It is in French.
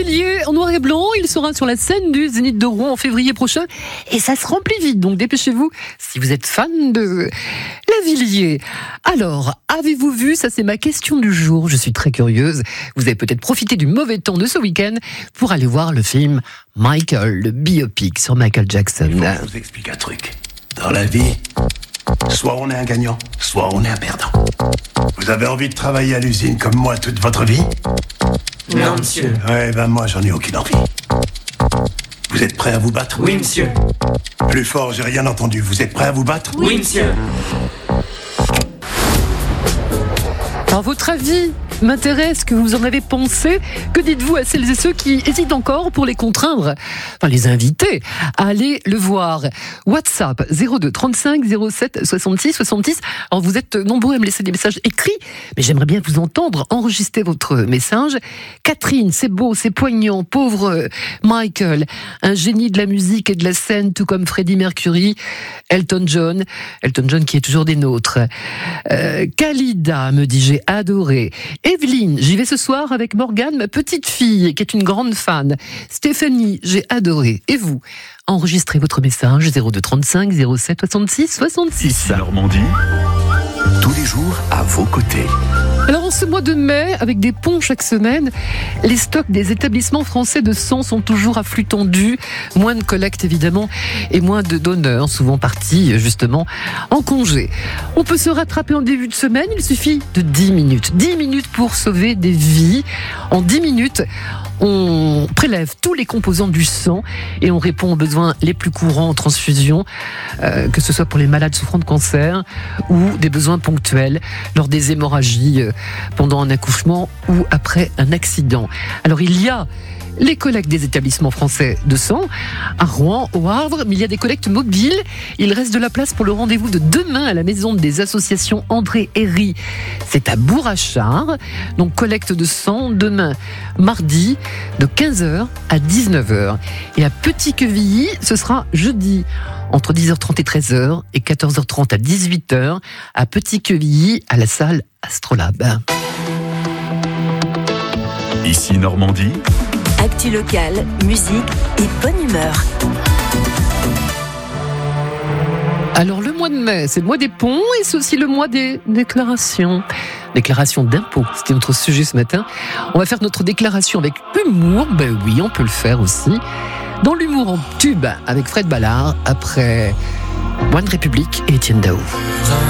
Villiers en noir et blanc, il sera sur la scène du Zénith de Rouen en février prochain et ça se remplit vite, donc dépêchez-vous si vous êtes fan de Lavilliers. Alors, avez-vous vu, ça c'est ma question du jour, je suis très curieuse, vous avez peut-être profité du mauvais temps de ce week-end pour aller voir le film Michael, le biopic sur Michael Jackson. Il faut que je vous explique un truc. Dans la vie, soit on est un gagnant, soit on est un perdant. Vous avez envie de travailler à l'usine comme moi toute votre vie ? Non, monsieur. Ouais, ben moi j'en ai aucune envie. Vous êtes prêts à vous battre ? Oui, monsieur. Plus fort, j'ai rien entendu. Vous êtes prêts à vous battre ? Oui, monsieur. À votre avis, m'intéresse que vous en avez pensé. Que dites-vous à celles et ceux qui hésitent encore pour les contraindre, enfin les inviter à aller le voir? WhatsApp 02 35 07 66 66. Alors vous êtes nombreux à me laisser des messages écrits, mais j'aimerais bien vous entendre. Enregistrez votre message. Catherine, c'est beau, c'est poignant. Pauvre Michael, un génie de la musique et de la scène, tout comme Freddie Mercury, Elton John qui est toujours des nôtres. Khalida me dit j'ai adoré. Evelyne, j'y vais ce soir avec Morgane, ma petite fille, qui est une grande fan. Stéphanie, j'ai adoré. Et vous ? Enregistrez votre message 02 35 07 66 66. Ici Normandie, tous les jours à vos côtés. Alors en ce mois de mai, avec des ponts chaque semaine, les stocks des établissements français de sang sont toujours à flux tendu. Moins de collecte évidemment et moins de donneurs, souvent partis justement en congé. On peut se rattraper en début de semaine, il suffit de 10 minutes. 10 minutes pour sauver des vies. En 10 minutes, on prélève tous les composants du sang et on répond aux besoins les plus courants en transfusion, que ce soit pour les malades souffrant de cancer ou des besoins ponctuels lors des hémorragies pendant un accouchement ou après un accident. Alors il y a les collectes des établissements français de sang à Rouen, au Havre, mais il y a des collectes mobiles. Il reste de la place pour le rendez-vous de demain à la maison des associations André Herry. C'est à Bourrachard. Donc collecte de sang demain, mardi, de 15h à 19h. Et à Petit-Quevilly, ce sera jeudi, entre 10h30 et 13h et 14h30 à 18h à Petit-Quevilly, à la salle Astrolabe. Ici Normandie, actu locale, musique et bonne humeur. Alors le mois de mai, c'est le mois des ponts et c'est aussi le mois des déclarations. Déclaration d'impôts, c'était notre sujet ce matin. On va faire notre déclaration avec humour, ben oui, on peut le faire aussi. Dans l'humour en tube avec Fred Ballard, après One République et Étienne Dao.